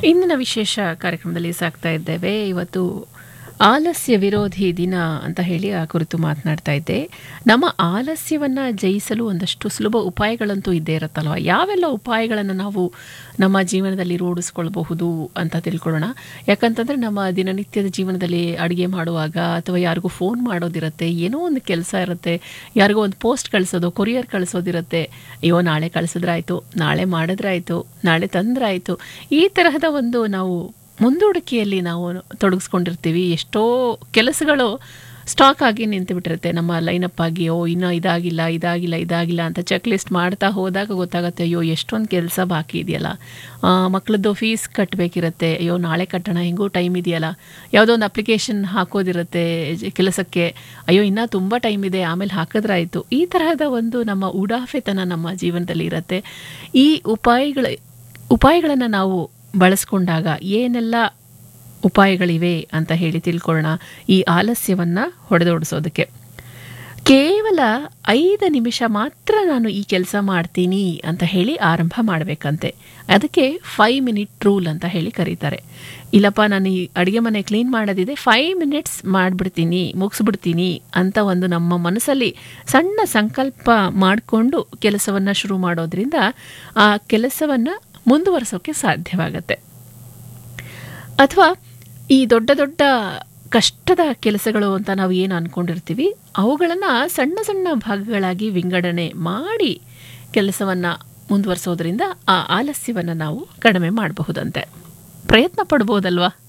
ಇಂದಿನ ವಿಶೇಷ ಕಾರ್ಯಕ್ರಮದಲ್ಲಿ ಸಾಕ್ತಾ ಇದ್ದೇವೆ. ಇವತ್ತು ಆಲಸ್ಯ ವಿರೋಧಿ ದಿನ ಅಂತ ಹೇಳಿ ಆ ಕುರಿತು ಮಾತನಾಡ್ತಾ ಇದ್ದೆ. ನಮ್ಮ ಆಲಸ್ಯವನ್ನು ಜಯಿಸಲು ಒಂದಷ್ಟು ಸುಲಭ ಉಪಾಯಗಳಂತೂ ಇದ್ದೇ ಇರುತ್ತಲ್ವ. ಯಾವೆಲ್ಲ ಉಪಾಯಗಳನ್ನು ನಾವು ನಮ್ಮ ಜೀವನದಲ್ಲಿ ರೂಢಿಸ್ಕೊಳ್ಬಹುದು ಅಂತ ತಿಳ್ಕೊಳ್ಳೋಣ. ಯಾಕಂತಂದರೆ ನಮ್ಮ ದಿನನಿತ್ಯದ ಜೀವನದಲ್ಲಿ ಅಡುಗೆ ಮಾಡುವಾಗ ಅಥವಾ ಯಾರಿಗೂ ಫೋನ್ ಮಾಡೋದಿರುತ್ತೆ, ಏನೋ ಒಂದು ಕೆಲಸ ಇರುತ್ತೆ, ಯಾರಿಗೋ ಒಂದು ಪೋಸ್ಟ್ ಕಳಿಸೋದು, ಕೊರಿಯರ್ ಕಳಿಸೋದಿರುತ್ತೆ. ಅಯ್ಯೋ ನಾಳೆ ಕಳಿಸಿದ್ರಾಯ್ತು, ನಾಳೆ ಮಾಡಿದ್ರಾಯ್ತು, ನಾಳೆ ತಂದ್ರಾಯ್ತು. ಈ ತರಹದ ಒಂದು ನಾವು ಮುಂದೂಡಿಕೆಯಲ್ಲಿ ನಾವು ತೊಡಗಿಸ್ಕೊಂಡಿರ್ತೀವಿ. ಎಷ್ಟೋ ಕೆಲಸಗಳು ಸ್ಟಾಕ್ ಆಗಿ ನಿಂತು ಬಿಟ್ಟಿರುತ್ತೆ ನಮ್ಮ ಲೈನಪ್ ಆಗಿ. ಇನ್ನೂ ಇದಾಗಿಲ್ಲ ಅಂತ ಚೆಕ್ ಲಿಸ್ಟ್ ಮಾಡ್ತಾ ಹೋದಾಗ ಗೊತ್ತಾಗುತ್ತೆ, ಅಯ್ಯೋ ಎಷ್ಟೊಂದು ಕೆಲಸ ಬಾಕಿ ಇದೆಯಲ್ಲ. ಮಕ್ಕಳದ್ದು ಫೀಸ್ ಕಟ್ಟಬೇಕಿರುತ್ತೆ, ಅಯ್ಯೋ ನಾಳೆ ಕಟ್ಟೋಣ, ಹೆಂಗೂ ಟೈಮ್ ಇದೆಯಲ್ಲ. ಯಾವುದೋ ಒಂದು ಅಪ್ಲಿಕೇಶನ್ ಹಾಕೋದಿರುತ್ತೆ ಕೆಲಸಕ್ಕೆ, ಅಯ್ಯೋ ಇನ್ನೂ ತುಂಬ ಟೈಮ್ ಇದೆ, ಆಮೇಲೆ ಹಾಕಿದ್ರಾಯಿತು. ಈ ತರಹದ ಒಂದು ನಮ್ಮ ಉಡಾಫೆತನ ನಮ್ಮ ಜೀವನದಲ್ಲಿ ಇರುತ್ತೆ. ಈ ಉಪಾಯಗಳನ್ನು ನಾವು ಬಳಸ್ಕೊಂಡಾಗ ಏನೆಲ್ಲ ಉಪಾಯಗಳಿವೆ ಅಂತ ಹೇಳಿ ತಿಳ್ಕೊಳ್ಳೋಣ. ಈ ಆಲಸ್ಯವನ್ನು ಹೊಡೆದೋಡಿಸೋದಕ್ಕೆ ಕೇವಲ 5 ನಿಮಿಷ ಮಾತ್ರ ನಾನು ಈ ಕೆಲಸ ಮಾಡ್ತೀನಿ ಅಂತ ಹೇಳಿ ಆರಂಭ ಮಾಡಬೇಕಂತೆ. ಅದಕ್ಕೆ 5 ಮಿನಿಟ್ ರೂಲ್ ಅಂತ ಹೇಳಿ ಕರೀತಾರೆ. ಇಲ್ಲಪ್ಪ ನಾನು ಈ ಅಡುಗೆ ಮನೆ ಕ್ಲೀನ್ ಮಾಡೋದಿದೆ, 5 ಮಿನಿಟ್ಸ್ ಮಾಡಿಬಿಡ್ತೀನಿ, ಮುಗಿಸ್ಬಿಡ್ತೀನಿ ಅಂತ ಒಂದು ನಮ್ಮ ಮನಸ್ಸಲ್ಲಿ ಸಣ್ಣ ಸಂಕಲ್ಪ ಮಾಡಿಕೊಂಡು ಕೆಲಸವನ್ನು ಶುರು ಮಾಡೋದ್ರಿಂದ ಆ ಕೆಲಸವನ್ನು ಮುಂದುವರಿಸೋಕ್ಕೆ ಸಾಧ್ಯವಾಗತ್ತೆ. ಅಥವಾ ಈ ದೊಡ್ಡ ದೊಡ್ಡ ಕಷ್ಟದ ಕೆಲಸಗಳು ಅಂತ ನಾವು ಏನು ಅಂದ್ಕೊಂಡಿರ್ತೀವಿ, ಅವುಗಳನ್ನು ಸಣ್ಣ ಸಣ್ಣ ಭಾಗಗಳಾಗಿ ವಿಂಗಡಣೆ ಮಾಡಿ ಕೆಲಸವನ್ನು ಮುಂದುವರಿಸೋದ್ರಿಂದ ಆ ಆಲಸ್ಯವನ್ನು ನಾವು ಕಡಿಮೆ ಮಾಡಬಹುದಂತೆ. ಪ್ರಯತ್ನ ಪಡ್ಬೋದಲ್ವಾ?